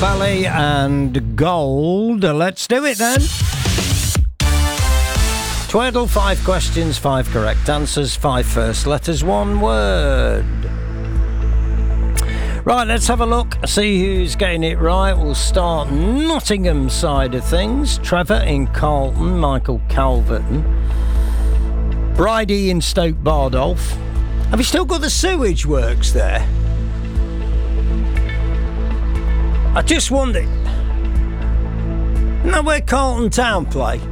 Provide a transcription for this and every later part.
Valley and Gold. Let's do it then. Twaddle, 5 questions, 5 correct answers, 5 first letters, 1 word. Right, let's have a look, see who's getting it right. We'll start Nottingham side of things. Trevor in Carlton, Michael Calverton, Bridie in Stoke Bardolph. Have you still got the sewage works there? I just wondered. Isn't that where Carlton Town play?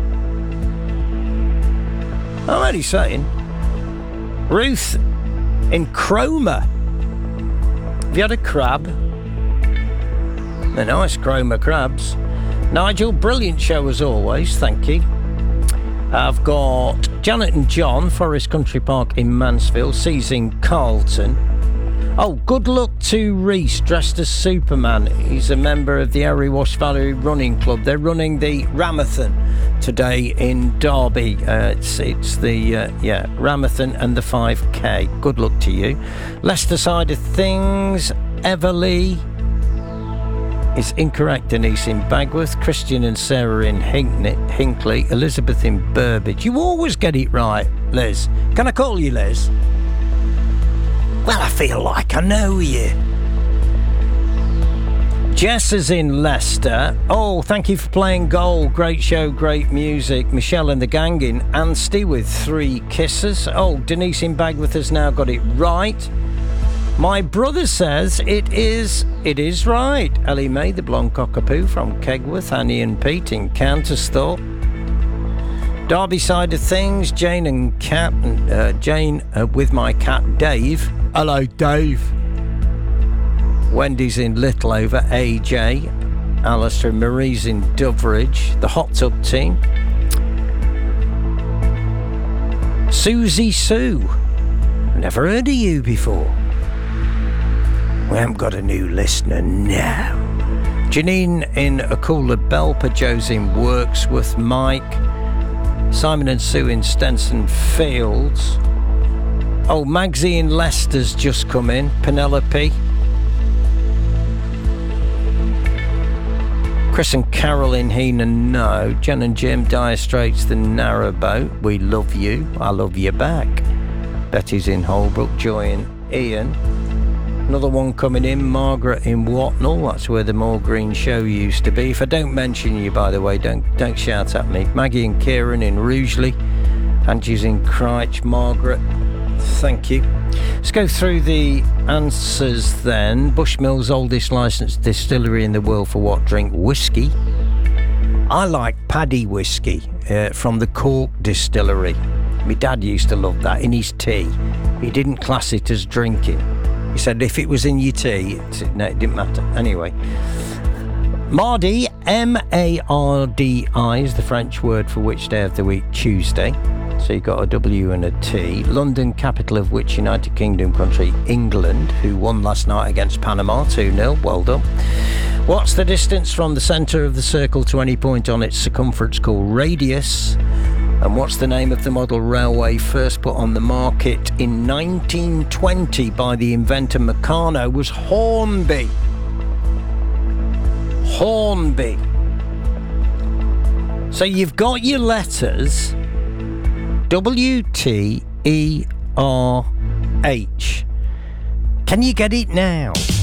I'm only saying. Ruth in Cromer. Have you had a crab? They're nice Cromer crabs. Nigel, brilliant show as always, thank you. I've got Janet and John, Forest Country Park in Mansfield, seizing Carlton. Oh, good luck to Reese, dressed as Superman. He's a member of the Erie-Wash Valley Running Club. They're running the Ramathon today in Derby. It's the Ramathon and the 5K. Good luck to you. Leicester side of things, Everly is incorrect. Denise in Bagworth, Christian and Sarah in Hinckley, Elizabeth in Burbage. You always get it right, Liz. Can I call you Liz? Well, I feel like I know you. Jess is in Leicester. Oh, thank you for playing goal. Great show, great music. Michelle and the gang in Anstey with 3 kisses. Oh, Denise in Bagworth has now got it right. My brother says it is right. Ellie May, the blonde cockapoo from Kegworth. Annie and Pete in Cantersthorpe. Derby side of things, Jane and Cat, Jane with my cat Dave. Hello, Dave. Wendy's in Littleover, AJ. Alistair and Marie's in Doveridge. The Hot Tub team. Susie Sue. Never heard of you before. We haven't got a new listener now. Janine in Akula Belper. Joe's in Worksworth. Mike. Simon and Sue in Stenson Fields. Oh, Magsy in Leicester's just come in. Penelope. Chris and Carol in Heenan, no. Jen and Jim, Dire Straits, The Narrowboat. We love you. I love you back. Betty's in Holbrook. Joy and Ian. Another one coming in, Margaret in Watnall. That's where the Moor Green show used to be. If I don't mention you, by the way, don't shout at me. Maggie and Kieran in Rugeley. Angie's in Cryche. Margaret, thank you. Let's go through the answers then. Bushmills, oldest licensed distillery in the world for what drink? Whiskey. I like Paddy whiskey from the Cork distillery. My dad used to love that in his tea. He didn't class it as drinking. He said if it was in your tea, no, it didn't matter. Anyway. Mardi, M-A-R-D-I, is the French word for which day of the week? Tuesday. So you got a W and a T. London, capital of which United Kingdom country? England, who won last night against Panama 2-0. Well done. What's the distance from the centre of the circle to any point on its circumference called radius? And what's the name of the model railway first put on the market in 1920 by the inventor Meccano? Was Hornby. Hornby. So you've got your letters W-T-E-R-H. Can you get it now?